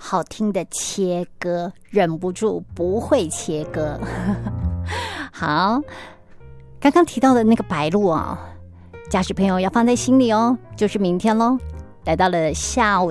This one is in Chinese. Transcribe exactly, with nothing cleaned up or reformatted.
好听的切歌，忍不住不会切歌。好，刚刚提到的那个白鹭啊，驾驶朋友要放在心里哦，就是明天咯，来到了下午